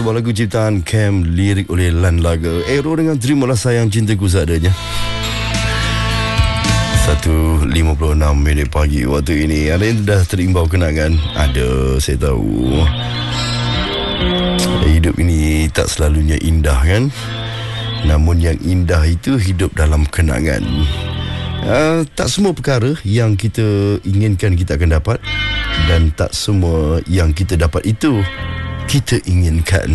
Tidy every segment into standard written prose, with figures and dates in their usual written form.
sebuah lagu ciptaan Cam, lirik oleh Lan Laga. Aero dengan Terimalah Sayang Cintaku Seadanya. 1.56 minit pagi waktu ini. Ada yang dah terimbau kenangan? Ada, saya tahu. Hidup ini tak selalunya indah kan? Namun yang indah itu hidup dalam kenangan. Tak semua perkara yang kita inginkan kita akan dapat, dan tak semua yang kita dapat itu kita inginkan.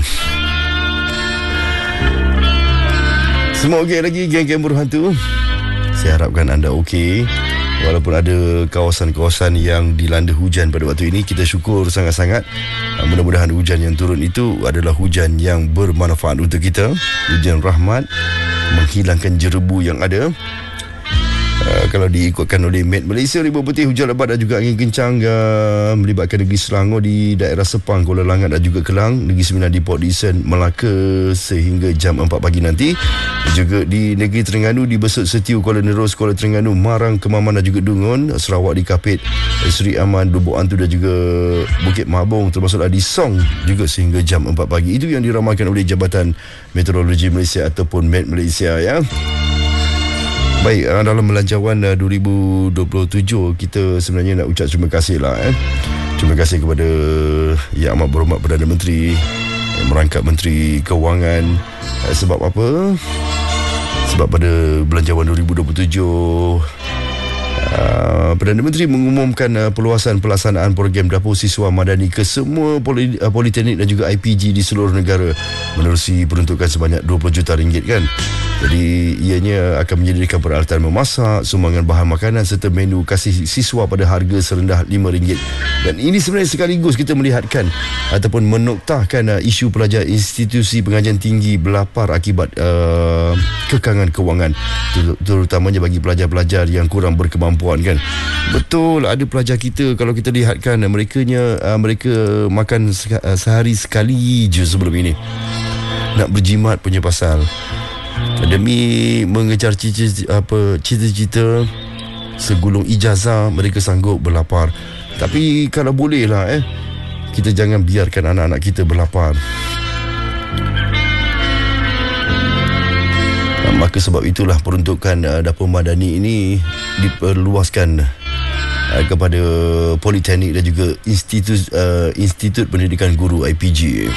Semua okey lagi, geng-geng buruh hantu? Saya harapkan anda okey. Walaupun ada kawasan-kawasan yang dilanda hujan pada waktu ini, kita syukur sangat-sangat. Mudah-mudahan hujan yang turun itu adalah hujan yang bermanfaat untuk kita. Hujan rahmat, menghilangkan jerebu yang ada. Kalau diikutkan oleh Met Malaysia, Ribuan Putih, hujan lebat dan juga angin kencang melibatkan negeri Selangor di daerah Sepang, Kuala Langat dan juga Kelang, Negeri Sembilan di Port Dickson, Melaka sehingga jam 4 pagi nanti. Juga di negeri Terengganu, di Besut Setiu, Kuala Nerus, Kuala Terengganu, Marang, Kemaman dan juga Dungun, Sarawak di Kapit, Seri Aman, Lubuk Antu dan juga Bukit Mabung, termasuklah di Song juga sehingga jam 4 pagi. Itu yang diramalkan oleh Jabatan Meteorologi Malaysia ataupun Met Malaysia ya. Baik, dalam belanjawan 2027, kita sebenarnya nak ucap terima kasih lah. Terima kasih kepada Yang Amat Berhormat Perdana Menteri, merangkap Menteri Kewangan. Sebab apa? Sebab pada belanjawan 2027, Perdana Menteri mengumumkan perluasan pelaksanaan program dapur siswa madani ke semua politeknik dan juga IPG di seluruh negara, menerusi peruntukan sebanyak 20 juta ringgit kan. Jadi ianya akan menyediakan peralatan memasak, sumbangan bahan makanan serta menu kasih siswa pada harga serendah RM5. Dan ini sebenarnya sekaligus kita melihatkan ataupun menoktahkan isu pelajar institusi pengajian tinggi berlapar akibat kekangan kewangan, terutamanya bagi pelajar-pelajar yang kurang berkemampuan kan. Betul, ada pelajar kita, kalau kita lihatkan mereka makan sehari sekali je sebelum ini. Nak berjimat punya pasal, demi mengejar cita-cita segulung ijazah, mereka sanggup berlapar. Tapi kalau boleh lah kita jangan biarkan anak-anak kita berlapar. Maka sebab itulah peruntukan dapur madani ini diperluaskan kepada politeknik dan juga institut pendidikan guru IPG.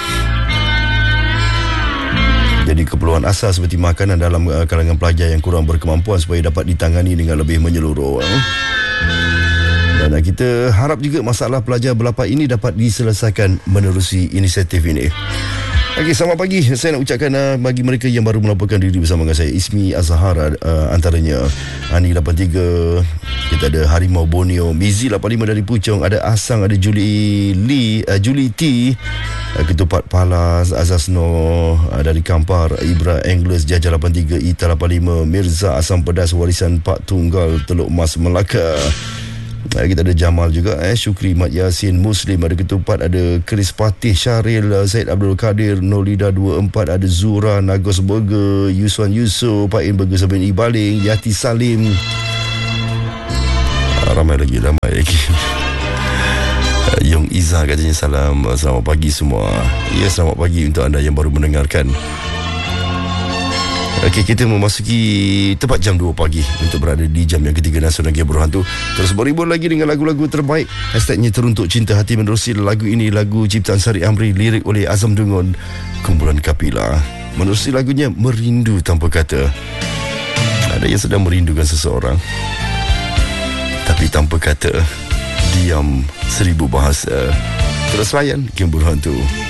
Jadi keperluan asas seperti makanan dalam kalangan pelajar yang kurang berkemampuan supaya dapat ditangani dengan lebih menyeluruh. Dan kita harap juga masalah pelajar berlapar ini dapat diselesaikan menerusi inisiatif ini. Okey, selamat pagi. Saya nak ucapkan bagi mereka yang baru melaporkan diri bersama dengan saya, Ismi Azhar antaranya, Ani 83, kita ada Harimau Borneo, Mizi 85 dari Puchong, ada Asang, ada Julie T, Ketupat Palas, Azaz Noh dari Kampar, Ibra Anglers, Jajah 83, Ita 85, Mirza Asam Pedas, Warisan Pak Tunggal, Teluk Mas, Melaka. Kita ada Jamal juga, Syukri Mat Yasin, Muslim, ada Ketupat, ada Chris Patih, Syaril, Zaid Abdul Kadir, Nolida 24, ada Zura, Nagos Burger, Yuswan Yusof, Pain Burger Sabin Ibaling, Yati Salim. Ramai lagi Yong Izzah katanya salam, selamat pagi semua. Ya, selamat pagi untuk anda yang baru mendengarkan. Okey, kita memasuki tepat jam 2 pagi untuk berada di jam yang ketiga Nasional Geng Buruh Hantu. Terus berhibur lagi dengan lagu-lagu terbaik. Hashtagnya Teruntuk Cinta Hati, menerusi lagu ini, lagu ciptaan Sari Amri, lirik oleh Azam Dungun, kumpulan Kapila. Menerusi lagunya Merindu Tanpa Kata. Ada yang sedang merindukan seseorang, tapi tanpa kata, diam 1000 bahasa. Terus layan Geng Buruh Hantu.